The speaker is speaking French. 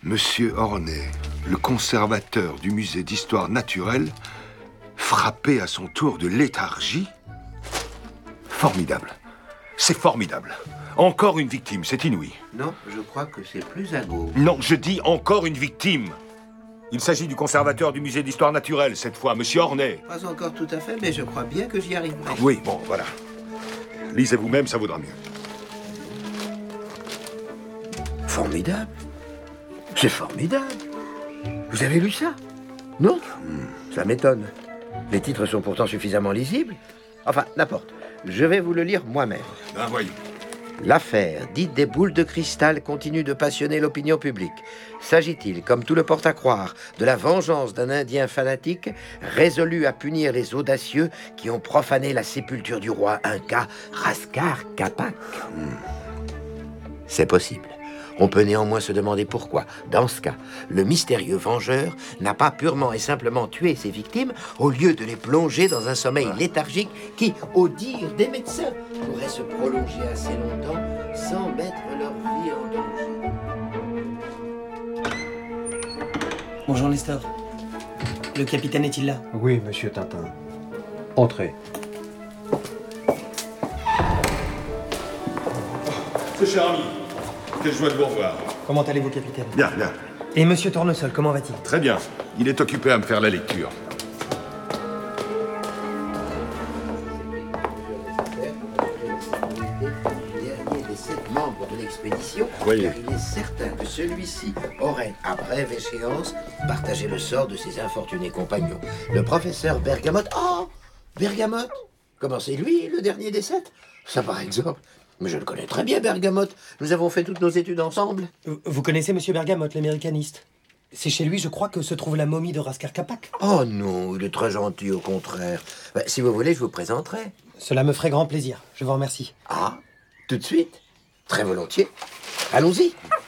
Monsieur Ornay, le conservateur du musée d'histoire naturelle, frappé à son tour de léthargie? Formidable. C'est formidable. Encore une victime, c'est inouï. Non, je crois que c'est plus à gauche. Non, je dis encore une victime. Il s'agit du conservateur du musée d'histoire naturelle, cette fois, Monsieur Ornay. Pas encore tout à fait, mais je crois bien que j'y arriverai. Oui, bon, voilà. Lisez vous-même, ça vaudra mieux. Formidable. C'est formidable. Vous avez lu ça? Non? Ça m'étonne. Les titres sont pourtant suffisamment lisibles. Enfin, n'importe. Je vais vous le lire moi-même. Ben voyons. L'affaire, dite des boules de cristal, continue de passionner l'opinion publique. S'agit-il, comme tout le porte à croire, de la vengeance d'un Indien fanatique résolu à punir les audacieux qui ont profané la sépulture du roi Inca, Raskar Capac? C'est possible. On peut néanmoins se demander pourquoi, dans ce cas, le mystérieux vengeur n'a pas purement et simplement tué ses victimes au lieu de les plonger dans un sommeil léthargique qui, au dire des médecins, pourrait se prolonger assez longtemps sans mettre leur vie en danger. Bonjour Nestor. Le capitaine est-il là? Oui, monsieur Tintin. Entrez. Ce cher ami, quelle joie de vous revoir. Comment allez-vous, capitaine? Bien, bien. Et monsieur Tournesol, comment va-t-il? Très bien. Il est occupé à me faire la lecture. Dernier des 7 membres de l'expédition, Oui. car il est certain que celui-ci aurait, à brève échéance, partagé le sort de ses infortunés compagnons. Le professeur Bergamote... Oh! Bergamote? Comment c'est lui, le dernier des 7? Ça, par exemple. Mais je le connais très bien, Bergamote. Nous avons fait toutes nos études ensemble. Vous connaissez monsieur Bergamote, l'américaniste? C'est chez lui, je crois, que se trouve la momie de Raskar Capac. Oh non, il est très gentil, au contraire. Si vous voulez, je vous présenterai. Cela me ferait grand plaisir. Je vous remercie. Ah, tout de suite? Très volontiers. Allons-y.